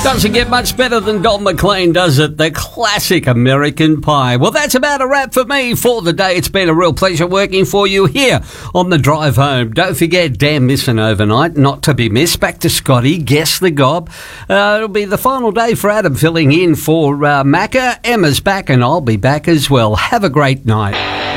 Doesn't get much better than Don McLean, does it? The classic American Pie. Well, that's about a wrap for me for the day. It's been a real pleasure working for you here on the drive home. Don't forget, Damn Missing Overnight, not to be missed. Back to Scotty, Guess the Gob. It'll be the final day for Adam filling in for Macca. Emma's back and I'll be back as well. Have a great night.